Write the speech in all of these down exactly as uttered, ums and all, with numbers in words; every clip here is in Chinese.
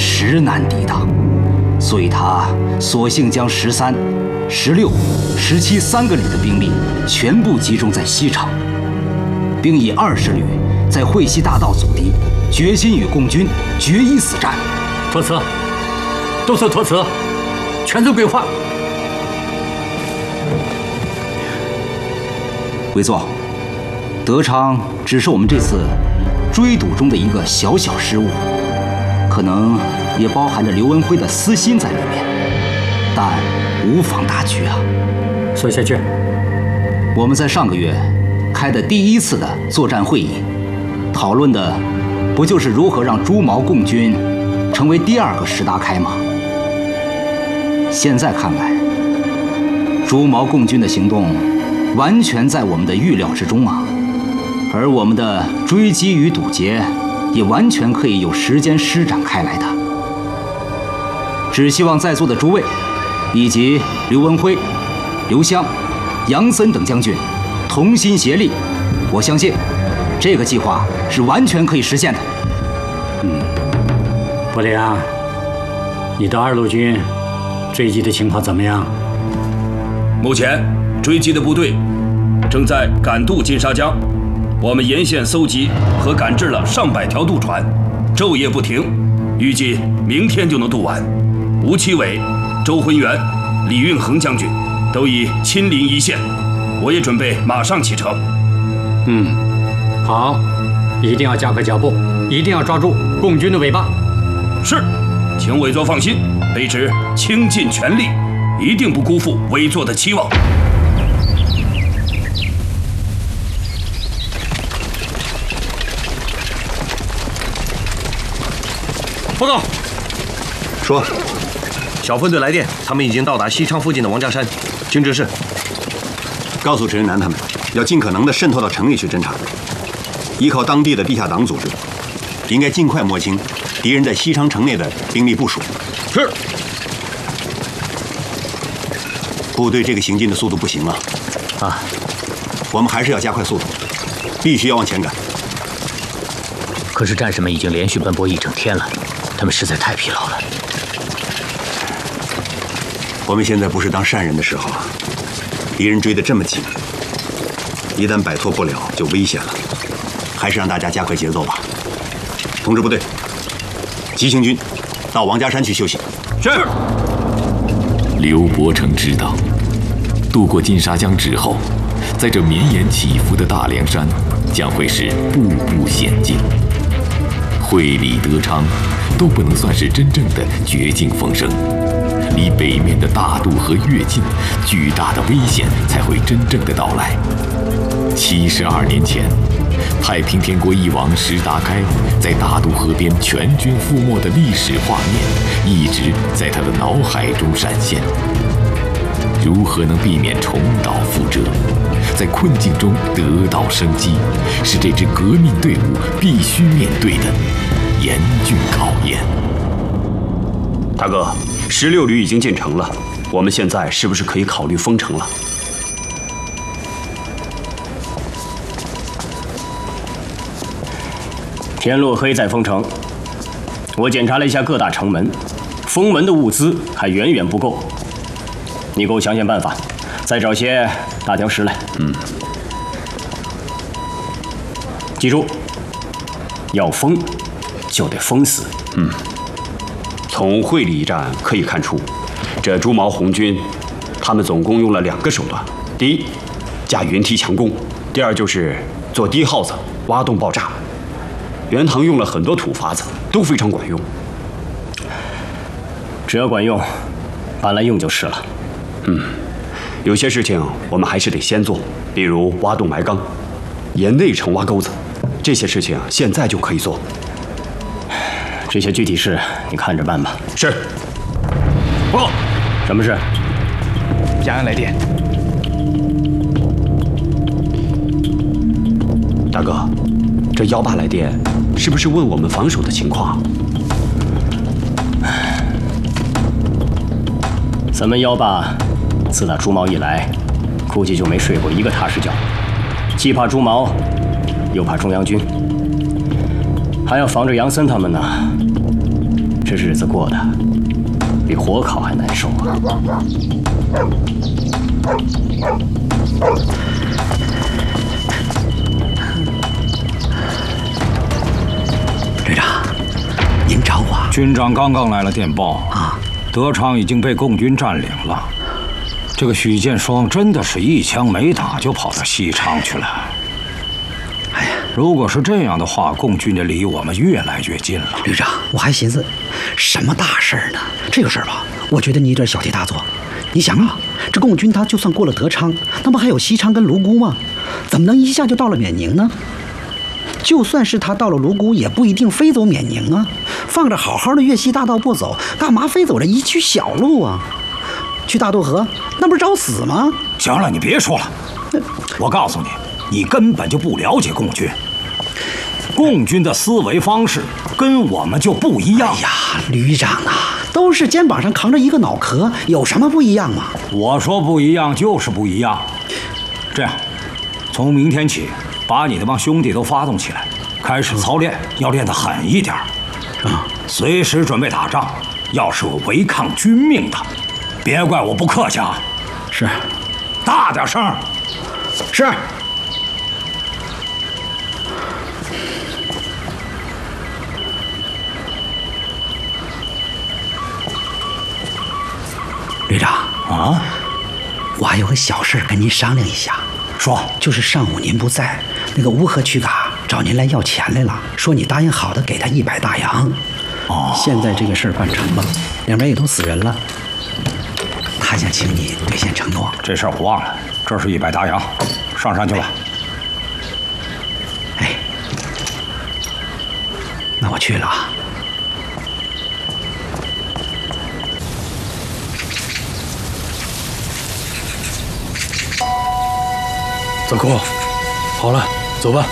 实难抵挡，所以他索性将十三、十六、十七三个旅的兵力全部集中在西城，并以二十旅在会西大道阻敌，决心与共军决一死战。 托辞，都是托辞，全是规划。 委座，德昌只是我们这次追堵中的一个小小失误，可能也包含着刘文辉的私心在里面，但无妨大局啊。 说下去， 我们在上个月开的第一次的作战会议，讨论的不就是如何让朱毛共军成为第二个石达开吗？现在看来，朱毛共军的行动完全在我们的预料之中啊，而我们的追击与堵截也完全可以有时间施展开来的。只希望在座的诸位，以及刘文辉、刘湘、杨森等将军同心协力，我相信这个计划是完全可以实现的。 嗯，伯良，你的二路军追击的情况怎么样？ 目前追击的部队正在赶渡金沙江，我们沿线搜集和赶制了上百条渡船，昼夜不停，预计明天就能渡完。吴其伟、周浑元、李运恒将军都已亲临一线，我也准备马上启程。 嗯，好，一定要加快脚步，一定要抓住共军的尾巴。 是，请委座放心，卑职倾尽全力，一定不辜负委座的期望。 报告， 说， 小分队来电，他们已经到达西昌附近的王家山。经指示， 告诉陈仁南他们，要尽可能的渗透到城里去侦查，依靠当地的地下党组织，应该尽快摸清敌人在西昌城内的兵力部署。 是。 部队这个行进的速度不行啊！ 啊， 我们还是要加快速度，必须要往前赶。 可是战士们已经连续奔波一整天了，他们实在太疲劳了。 我们现在不是当善人的时候，敌人追得这么紧，一旦摆脱不了就危险了。还是让大家加快节奏吧。通知部队，急行军到王家山去休息。 是。 刘伯承知道，渡过金沙江之后，在这绵延起伏的大凉山，将会是步步险境。会理、德昌都不能算是真正的绝境逢生，离北面的大渡河越近，巨大的危险才会真正的到来。七十二年前，太平天国翼王石达开在大渡河边全军覆没的历史画面，一直在他的脑海中闪现。如何能避免重蹈覆辙，在困境中得到生机，是这支革命队伍必须面对的严峻考验。 大哥，十六旅已经进城了，我们现在是不是可以考虑封城了？ 天落黑在封城，我检查了一下各大城门，封门的物资还远远不够。你给我想想办法，再找些大条石来。 嗯。 记住，要封就得封死。 嗯。从会理一战可以看出，这朱毛红军，他们总共用了两个手段：第一，架云梯强攻；第二就是做低耗子、挖洞爆炸。袁唐用了很多土法子，都非常管用。 只要管用，搬来用就是了。 嗯，有些事情我们还是得先做，比如挖洞埋缸、沿内城挖沟子，这些事情现在就可以做。 这些具体事你看着办吧。 是。 报告，什么事？ 雅安来电。 大哥，这幺八来电，是不是问我们防守的情况？ 咱们幺八自打朱毛一来，估计就没睡过一个踏实觉，既怕朱毛，又怕中央军，还要防着杨森他们呢。 这日子过得比火烤还难受啊！ 队长，您找我？ 军长刚刚来了电报啊，德昌已经被共军占领了。这个许建双真的是一枪没打就跑到西昌去了。哎呀，如果是这样的话，共军就离我们越来越近了。 旅长，我还寻思什么大事儿呢？这个事儿吧，我觉得你有点小题大做。你想啊，这共军他就算过了德昌，那不还有西昌跟泸沽吗？怎么能一下就到了缅宁呢？就算是他到了泸沽，也不一定非走缅宁啊。放着好好的粤西大道不走，干嘛非走这一曲小路啊？去大渡河，那不是找死吗？ 行了，你别说了。我告诉你，你根本就不了解共军。共军的思维方式跟我们就不一样。 哎呀，旅长啊，都是肩膀上扛着一个脑壳，有什么不一样吗？ 我说不一样就是不一样。这样，从明天起，把你那帮兄弟都发动起来，开始操练，要练得狠一点啊！随时准备打仗，要是有违抗军命的，别怪我不客气啊！ 是， 大点声。 是。旅长啊， 我还有个小事跟您商量一下。 说， 就是上午您不在，那个乌合区嘎找您来要钱来了，说你答应好的给他一百大洋。 哦， 现在这个事儿办成了，两边也都死人了，他想请你兑现承诺。 这事儿我忘了，这是一百大洋，上山去吧。 哎，那我去了啊。 子库，好了，走吧。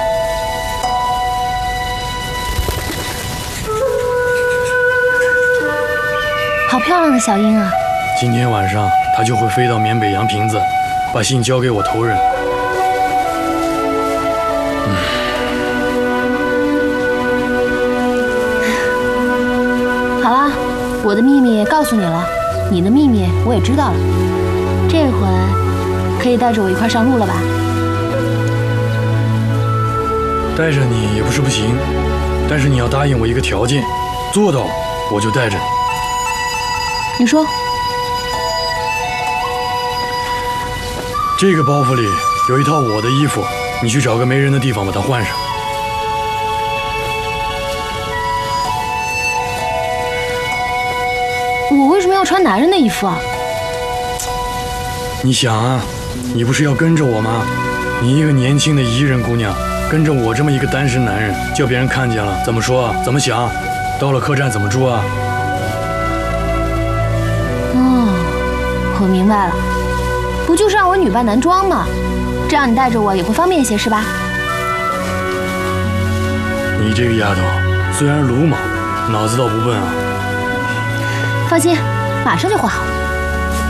好漂亮的小鹰啊！ 今天晚上它就会飞到缅北洋坪子，把信交给我头人。 嗯、好了，我的秘密告诉你了，你的秘密我也知道了。这回可以带着我一块上路了吧？ 带着你也不是不行，但是你要答应我一个条件，做到我就带着你。 你说。 这个包袱里有一套我的衣服，你去找个没人的地方把它换上。 我为什么要穿男人的衣服啊？ 你想啊，你不是要跟着我吗？你一个年轻的彝人姑娘，跟着我这么一个单身男人，叫别人看见了怎么说啊？怎么想？到了客栈怎么住啊？ 哦，我明白了，不就是让我女扮男装吗？这样你带着我也会方便一些，是吧？ 你这个丫头虽然鲁莽，脑子倒不笨啊。 放心，马上就换好。